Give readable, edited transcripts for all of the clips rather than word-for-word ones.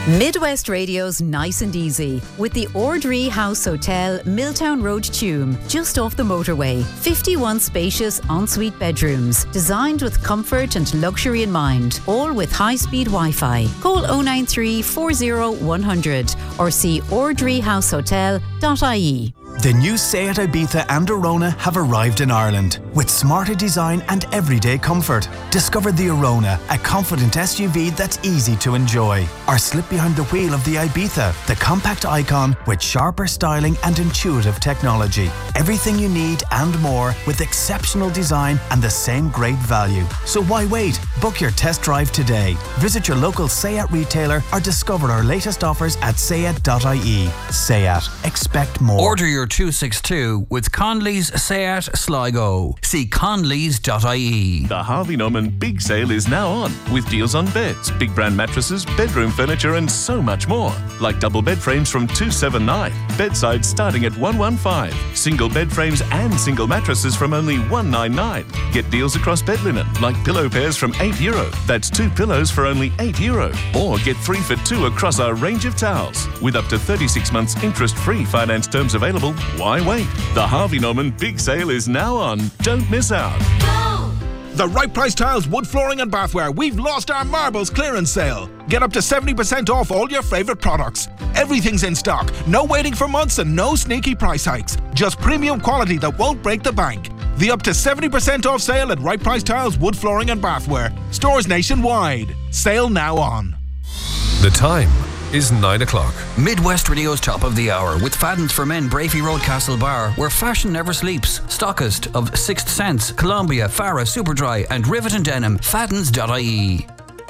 Midwest Radio's Nice and Easy with the Ordree House Hotel, Milltown Road, Tuam, just off the motorway. 51 spacious ensuite bedrooms, designed with comfort and luxury in mind, all with high-speed Wi-Fi. Call 093 40 100 or see ordreehousehotel.ie. The new Seat Ibiza and Arona have arrived in Ireland with smarter design and everyday comfort. Discover the Arona, a confident SUV that's easy to enjoy. Or slip behind the wheel of the Ibiza, the compact icon with sharper styling and intuitive technology. Everything you need and more with exceptional design and the same great value. So why wait? Book your test drive today. Visit your local Seat retailer or discover our latest offers at seat.ie. Seat. Expect more. Order your 262 with Conley's Seat Sligo. See conleys.ie. The Harvey Norman Big Sale is now on, with deals on beds, big brand mattresses, bedroom furniture and so much more. Like double bed frames from $279, bedsides starting at $115, single bed frames and single mattresses from only $199. Get deals across bed linen, like pillow pairs from €8. That's 2 pillows for only €8. Or get 3 for 2 across our range of towels. With up to 36 months interest-free finance terms available, why wait? The Harvey Norman Big Sale is now on. Don't miss out. The Right Price Tiles, wood flooring and bathware. We've lost our marbles clearance sale. Get up to 70% off all your favourite products. Everything's in stock. No waiting for months and no sneaky price hikes. Just premium quality that won't break the bank. The up to 70% off sale at Right Price Tiles, wood flooring and bathware. Stores nationwide. Sale now on. The time is 9 o'clock. Midwest Radio's Top of the Hour with Fadden's for Men, Brafey Road, Castlebar, where fashion never sleeps. Stockist of Sixth Sense, Columbia, Farah, Superdry and Rivet and Denim. Faddens.ie.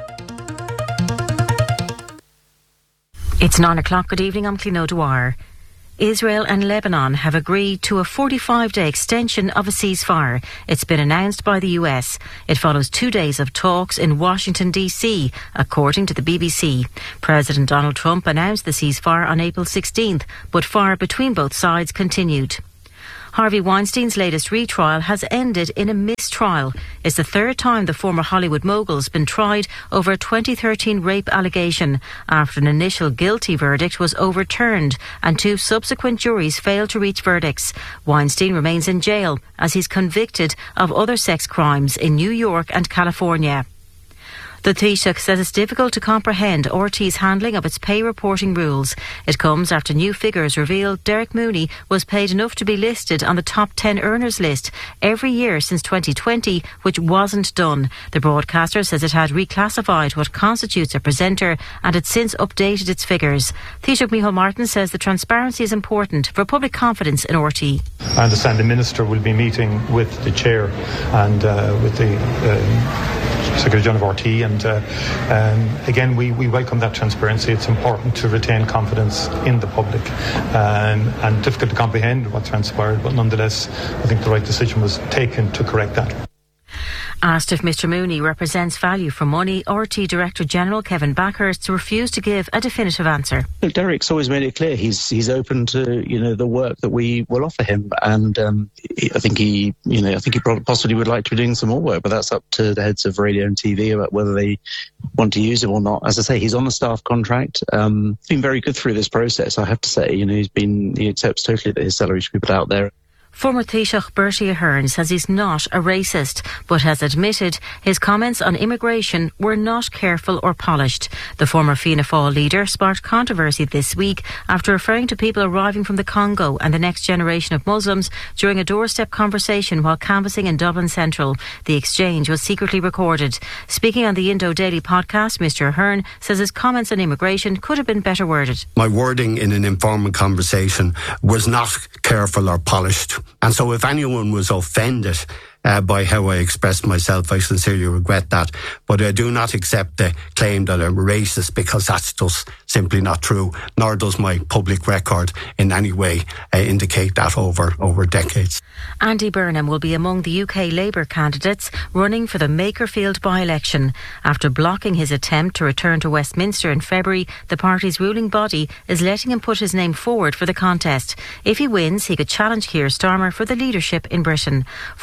It's 9 o'clock. Good evening, I'm Clino Dwyer. Israel and Lebanon have agreed to a 45-day extension of a ceasefire. It's been announced by the US. It follows 2 days of talks in Washington, D.C., according to the BBC. President Donald Trump announced the ceasefire on April 16th, but fire between both sides continued. Harvey Weinstein's latest retrial has ended in a mistrial. It's the third time the former Hollywood mogul's been tried over a 2013 rape allegation after an initial guilty verdict was overturned and 2 subsequent juries failed to reach verdicts. Weinstein remains in jail as he's convicted of other sex crimes in New York and California. The Taoiseach says it's difficult to comprehend RT's handling of its pay reporting rules. It comes after new figures reveal Derek Mooney was paid enough to be listed on the top 10 earners list every year since 2020, which wasn't done. The broadcaster says it had reclassified what constitutes a presenter and had since updated its figures. Taoiseach Micheál Martin says the transparency is important for public confidence in RT. I understand the Minister will be meeting with the Chair and with the Secretary General of RT, and again we welcome that transparency. It's important to retain confidence in the public, and difficult to comprehend what transpired, but nonetheless I think the right decision was taken to correct that. Asked if Mr Mooney represents value for money, RT Director General Kevin Backhurst refused to give a definitive answer. Look, Derek's always made it clear he's open to the work that we will offer him, and I think he possibly would like to be doing some more work, but that's up to the heads of radio and TV about whether they want to use him or not. As I say, he's on a staff contract. Been very good through this process, I have to say. He accepts totally that his salary should be put out there. Former Taoiseach Bertie Ahern says he's not a racist, but has admitted his comments on immigration were not careful or polished. The former Fianna Fáil leader sparked controversy this week after referring to people arriving from the Congo and the next generation of Muslims during a doorstep conversation while canvassing in Dublin Central. The exchange was secretly recorded. Speaking on the Indo Daily podcast, Mr Ahern says his comments on immigration could have been better worded. My wording in an informal conversation was not careful or polished. And so if anyone was offended by how I expressed myself, I sincerely regret that. But I do not accept the claim that I'm racist, because that's just simply not true, nor does my public record in any way indicate that over decades. Andy Burnham will be among the UK Labour candidates running for the Makerfield by-election. After blocking his attempt to return to Westminster in February, the party's ruling body is letting him put his name forward for the contest. If he wins, he could challenge Keir Starmer for the leadership in Britain. Former head of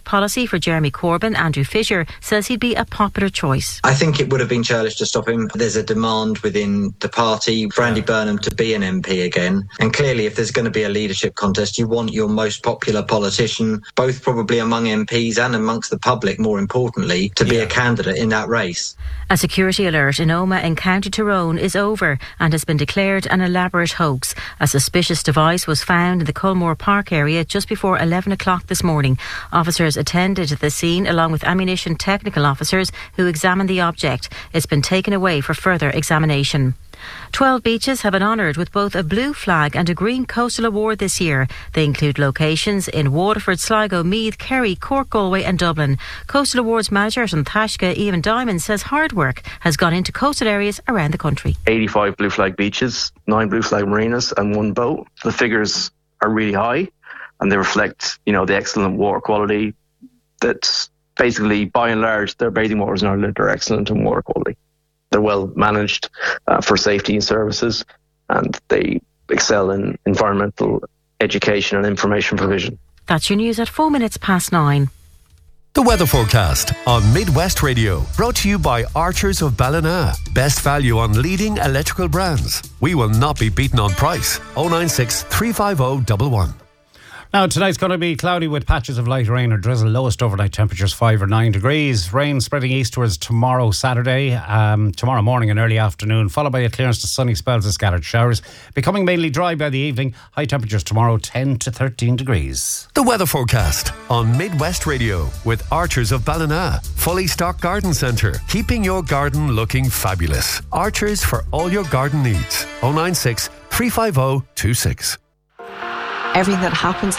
policy for Jeremy Corbyn, Andrew Fisher, says he'd be a popular choice. I think it would have been churlish to stop him. There's a demand within the party for Andy Burnham to be an MP again. And clearly, if there's going to be a leadership contest, you want your most popular politician, both probably among MPs and amongst the public, more importantly, to be a candidate in that race. A security alert in Omagh in County Tyrone is over and has been declared an elaborate hoax. A suspicious device was found in the Culmore Park area just before 11 o'clock this morning. Officers attended the scene along with ammunition technical officers who examined the object. It's been taken away for further examination. 12 beaches have been honoured with both a blue flag and a green coastal award this year. They include locations in Waterford, Sligo, Meath, Kerry, Cork, Galway and Dublin. Coastal Awards manager at Thashka, Ian Diamond, says hard work has gone into coastal areas around the country. 85 blue flag beaches, 9 blue flag marinas and 1 boat. The figures are really high and they reflect, the excellent water quality. That's basically, by and large, their bathing waters in Ireland are excellent in water quality. They're well managed for safety and services, and they excel in environmental education and information provision. That's your news at 4 minutes past 9. The weather forecast on Midwest Radio, brought to you by Archers of Ballina. Best value on leading electrical brands. We will not be beaten on price. 096 350 111. Now, tonight's going to be cloudy with patches of light rain or drizzle. Lowest overnight temperatures 5 or 9 degrees. Rain spreading eastwards tomorrow, Saturday, tomorrow morning and early afternoon, followed by a clearance to sunny spells of scattered showers. Becoming mainly dry by the evening. High temperatures tomorrow 10 to 13 degrees. The weather forecast on Midwest Radio with Archers of Ballina. Fully stocked garden centre, keeping your garden looking fabulous. Archers for all your garden needs. 096 350 26. Everything that happens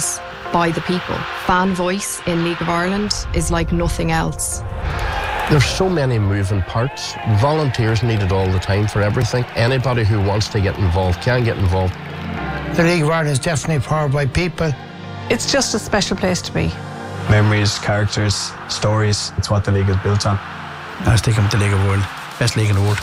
by the people. Fan voice in League of Ireland is like nothing else. There's so many moving parts. Volunteers needed all the time for everything. Anybody who wants to get involved can get involved. The League of Ireland is definitely powered by people. It's just a special place to be. Memories, characters, stories. It's what the league is built on. I stick with the League of the World. Best league in the world.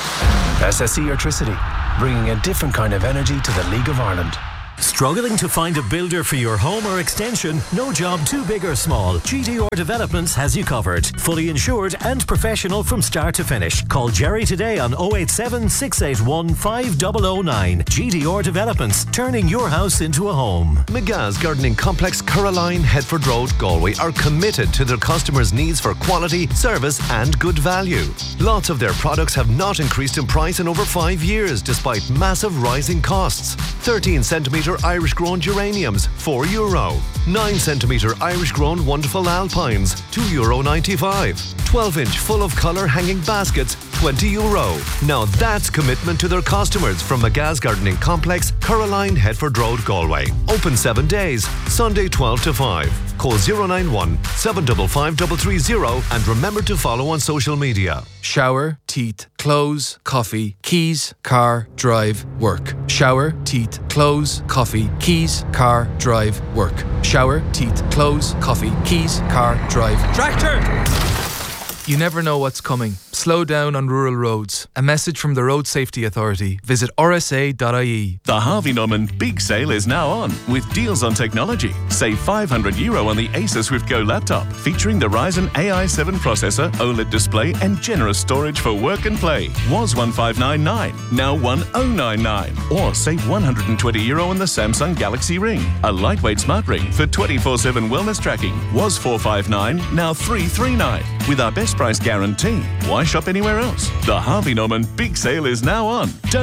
SSE Electricity, bringing a different kind of energy to the League of Ireland. Struggling to find a builder for your home or extension? No job too big or small. GDR Developments has you covered. Fully insured and professional from start to finish. Call Jerry today on 087 681 5009. GDR Developments, turning your house into a home. McGa's Gardening Complex, Caroline, Headford Road, Galway are committed to their customers' needs for quality, service and good value. Lots of their products have not increased in price in over 5 years despite massive rising costs. 13cm Irish grown geraniums, €4. 9cm Irish grown wonderful alpines, €2.95. 12-inch full of colour hanging baskets, €20. Now that's commitment to their customers from McGa's Gardening Complex, Caroline, Headford Road, Galway. Open 7 days, Sunday 12 to 5. Call 091 755 330 and remember to follow on social media. Shower, teeth, clothes, coffee, keys, car, drive, work. Shower, teeth, clothes, coffee, keys, car, drive, work. Shower, teeth, clothes, coffee, keys, car, drive. Tractor! You never know what's coming. Slow down on rural roads. A message from the Road Safety Authority. Visit rsa.ie. The Harvey Norman Big Sale is now on with deals on technology. Save €500 on the Acer Swift Go laptop, featuring the Ryzen AI7 processor, OLED display, and generous storage for work and play. Was $1,599, now $1,099. Or save €120 on the Samsung Galaxy Ring, a lightweight smart ring for 24/7 wellness tracking. Was $459, now $339. With our best price guarantee. Why shop anywhere else? The Harvey Norman Big Sale is now on. Don't